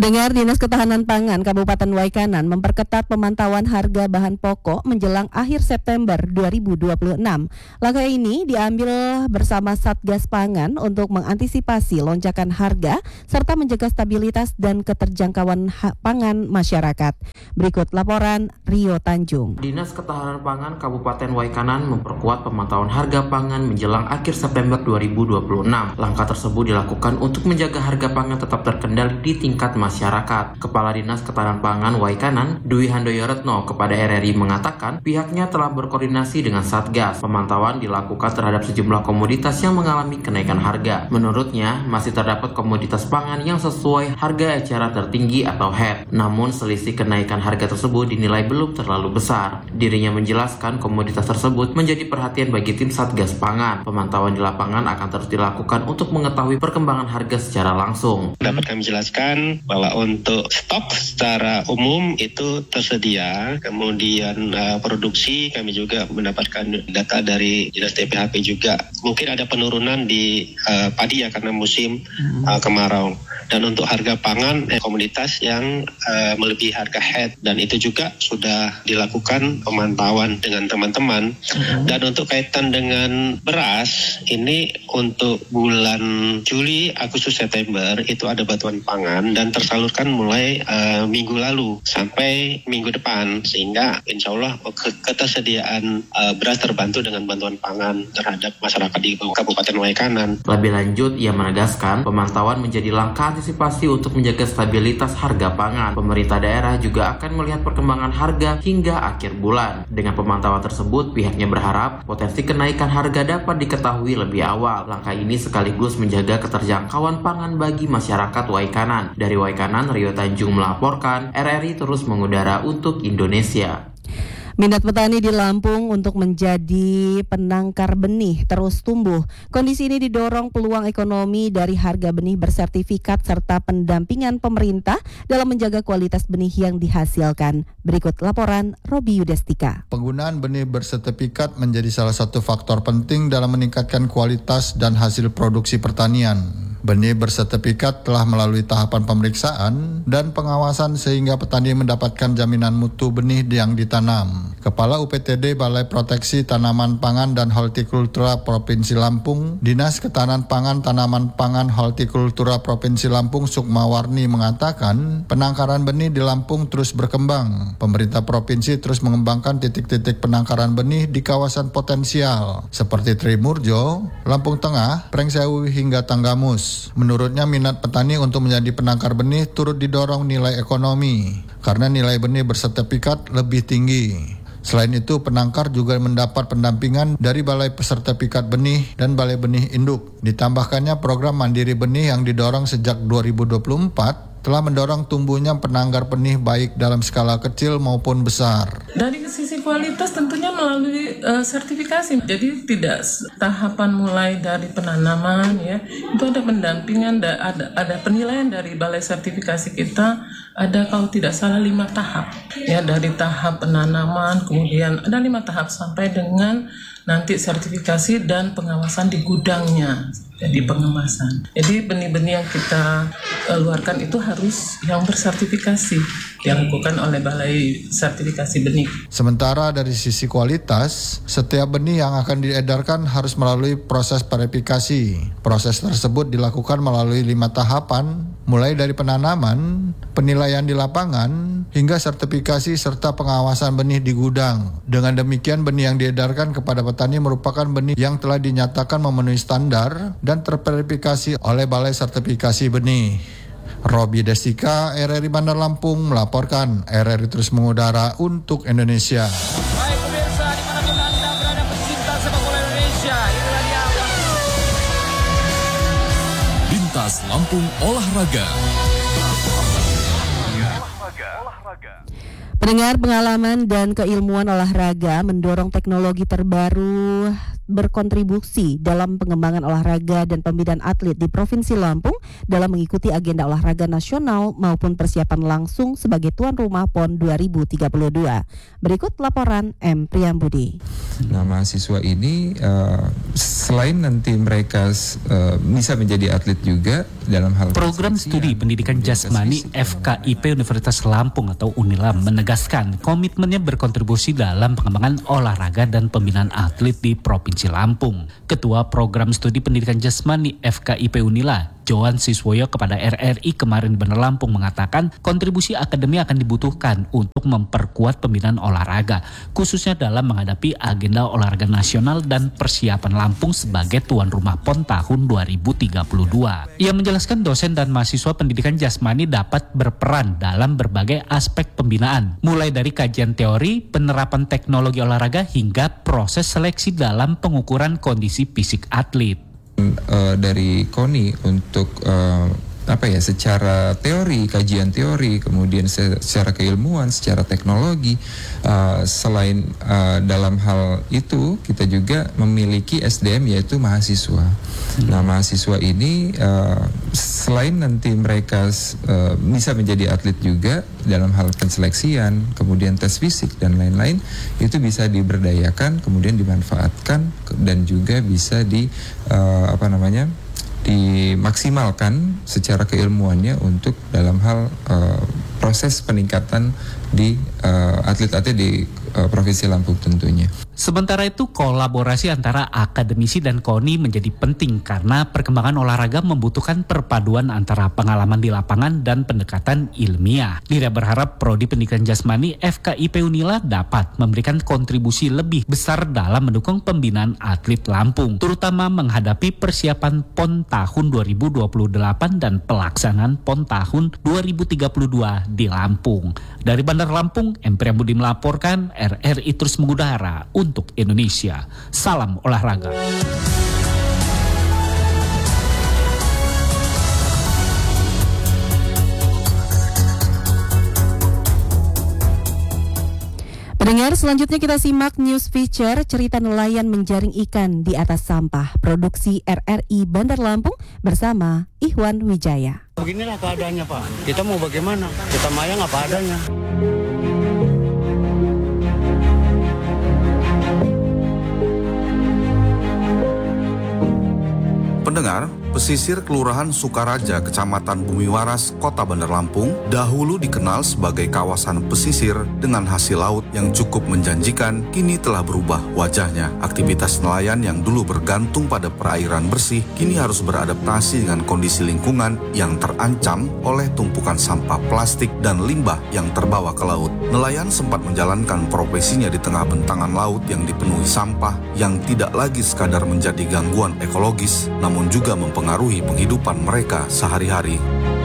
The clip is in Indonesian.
Pendengar, Dinas Ketahanan Pangan Kabupaten Waikanan memperketat pemantauan harga bahan pokok menjelang akhir September 2026. Langkah ini diambil bersama Satgas Pangan untuk mengantisipasi lonjakan harga serta menjaga stabilitas dan keterjangkauan pangan masyarakat. Berikut laporan Rio Tanjung. Dinas Ketahanan Pangan Kabupaten Waikanan memperkuat pemantauan harga pangan menjelang akhir September 2026. Langkah tersebut dilakukan untuk menjaga harga pangan tetap terkendali di tingkat masyarakat. Kepala Dinas Ketahanan Pangan Waikanan, Dwi Handoyo kepada RRI mengatakan pihaknya telah berkoordinasi dengan Satgas. Pemantauan dilakukan terhadap sejumlah komoditas yang mengalami kenaikan harga. Menurutnya, masih terdapat komoditas pangan yang sesuai harga eceran tertinggi atau HET. Namun, selisih kenaikan harga tersebut dinilai belum terlalu besar. Dirinya menjelaskan komoditas tersebut menjadi perhatian bagi tim Satgas Pangan. Pemantauan di lapangan akan terus dilakukan untuk mengetahui perkembangan harga secara langsung. Dapat kami jelaskan bahwa untuk stok secara umum itu tersedia, kemudian produksi kami juga mendapatkan data dari Dinas TPHP juga. Mungkin ada penurunan di padi ya karena musim kemarau. Dan untuk harga pangan komoditas yang melebihi harga HET, dan itu juga sudah dilakukan pemantauan dengan teman-teman. Dan untuk kaitan dengan beras, ini untuk bulan Juli, Agustus, September itu ada bantuan pangan dan tersalurkan mulai minggu lalu sampai minggu depan, sehingga insya Allah ketersediaan beras terbantu dengan bantuan pangan terhadap masyarakat di Kabupaten Waikanan. Lebih lanjut, ia menegaskan pemantauan menjadi langkah antisipasi untuk menjaga stabilitas harga pangan. Pemerintah daerah juga akan melihat perkembangan harga hingga akhir bulan. Dengan pemantauan tersebut, pihaknya berharap potensi kenaikan harga dapat diketahui lebih awal. Langkah ini sekaligus menjaga keterjangkauan pangan bagi masyarakat Waikanan. Dari Waikanan, Rio Tanjung melaporkan, RRI terus mengudara untuk Indonesia. Minat petani di Lampung untuk menjadi penangkar benih terus tumbuh. Kondisi ini didorong peluang ekonomi dari harga benih bersertifikat serta pendampingan pemerintah dalam menjaga kualitas benih yang dihasilkan. Berikut laporan Robi Yudestika. Penggunaan benih bersertifikat menjadi salah satu faktor penting dalam meningkatkan kualitas dan hasil produksi pertanian. Benih bersertifikat telah melalui tahapan pemeriksaan dan pengawasan sehingga petani mendapatkan jaminan mutu benih yang ditanam. Kepala UPTD Balai Proteksi Tanaman Pangan dan Hortikultura Provinsi Lampung, Dinas Ketahanan Pangan Tanaman Pangan Hortikultura Provinsi Lampung Sukmawarni mengatakan penangkaran benih di Lampung terus berkembang. Pemerintah provinsi terus mengembangkan titik-titik penangkaran benih di kawasan potensial seperti Trimurjo, Lampung Tengah, Prengsewu hingga Tanggamus. Menurutnya minat petani untuk menjadi penangkar benih turut didorong nilai ekonomi karena nilai benih bersertifikat lebih tinggi. Selain itu, penangkar juga mendapat pendampingan dari Balai Sertifikat Benih dan Balai Benih Induk. Ditambahkannya program Mandiri Benih yang didorong sejak 2024 telah mendorong tumbuhnya penangkar benih baik dalam skala kecil maupun besar. Dari sisi kualitas tentunya melalui sertifikasi. Jadi tidak tahapan mulai dari penanaman ya. Itu ada pendampingan, ada penilaian dari Balai Sertifikasi kita. Ada kalau tidak salah 5 tahap. Ya, dari tahap penanaman, kemudian ada 5 tahap sampai dengan nanti sertifikasi dan pengawasan di gudangnya. Jadi pengemasan. Jadi benih-benih yang kita keluarkan itu harus yang bersertifikasi, dilakukan oleh Balai Sertifikasi Benih. Sementara dari sisi kualitas, setiap benih yang akan diedarkan harus melalui proses verifikasi. Proses tersebut dilakukan melalui 5 tahapan, mulai dari penanaman, penilaian di lapangan, hingga sertifikasi serta pengawasan benih di gudang. Dengan demikian, benih yang diedarkan kepada petani merupakan benih yang telah dinyatakan memenuhi standar dan terverifikasi oleh Balai Sertifikasi Benih. Robi Destika, RRI Bandar Lampung melaporkan. RRI terus mengudara untuk Indonesia. Baik pemirsa, dimanapun Anda berada pecinta sepak bola Indonesia, inilah dia Lintas Lampung Olahraga. Pendengar, pengalaman dan keilmuan olahraga mendorong teknologi terbaru berkontribusi dalam pengembangan olahraga dan pembinaan atlet di Provinsi Lampung dalam mengikuti agenda olahraga nasional maupun persiapan langsung sebagai tuan rumah PON 2032. Berikut laporan M. Priyambudi. Nah, mahasiswa ini selain nanti mereka bisa menjadi atlet juga dalam hal program studi pendidikan jasmani FKIP Universitas Lampung atau Unila menegaskan komitmennya berkontribusi dalam pengembangan olahraga dan pembinaan atlet di Provinsi Lampung. Ketua Program Studi Pendidikan Jasmani FKIP Unila, Johan Siswoyo kepada RRI kemarin Bandar Lampung mengatakan kontribusi akademi akan dibutuhkan untuk memperkuat pembinaan olahraga, khususnya dalam menghadapi agenda olahraga nasional dan persiapan Lampung sebagai tuan rumah PON tahun 2032. Ia menjelaskan dosen dan mahasiswa pendidikan jasmani dapat berperan dalam berbagai aspek pembinaan, mulai dari kajian teori, penerapan teknologi olahraga hingga proses seleksi dalam pengukuran kondisi fisik atlet. Dari KONI untuk secara teori, kajian teori, kemudian secara keilmuan, secara teknologi. Selain dalam hal itu, kita juga memiliki SDM yaitu mahasiswa. Nah, mahasiswa ini selain nanti mereka bisa menjadi atlet juga dalam hal penseleksian, kemudian tes fisik dan lain-lain, itu bisa diberdayakan, kemudian dimanfaatkan dan juga bisa dimaksimalkan secara keilmuannya untuk dalam hal proses peningkatan di atlet-atlet di Provinsi Lampung tentunya. Sementara itu, kolaborasi antara akademisi dan KONI menjadi penting karena perkembangan olahraga membutuhkan perpaduan antara pengalaman di lapangan dan pendekatan ilmiah. Dira berharap Prodi Pendidikan Jasmani FKIP Unila dapat memberikan kontribusi lebih besar dalam mendukung pembinaan atlet Lampung, terutama menghadapi persiapan PON tahun 2028 dan pelaksanaan PON tahun 2032 di Lampung. Dari Bandar Lampung, M. Priyambudi melaporkan, RRI terus mengudara untuk Indonesia. Salam olahraga. Pendengar, selanjutnya kita simak news feature cerita nelayan menjaring ikan di atas sampah. Produksi RRI Bandar Lampung bersama Ikhwan Wijaya. Beginilah keadaannya, Pak. Kita mau bagaimana? Kita mayang apa adanya. Pendengar, pesisir Kelurahan Sukaraja, Kecamatan Bumiwaras, Kota Bandar Lampung, dahulu dikenal sebagai kawasan pesisir dengan hasil laut yang cukup menjanjikan, kini telah berubah wajahnya. Aktivitas nelayan yang dulu bergantung pada perairan bersih, kini harus beradaptasi dengan kondisi lingkungan yang terancam oleh tumpukan sampah plastik dan limbah yang terbawa ke laut. Nelayan sempat menjalankan profesinya di tengah bentangan laut yang dipenuhi sampah yang tidak lagi sekadar menjadi gangguan ekologis, namun juga mempengaruhi penghidupan mereka sehari-hari.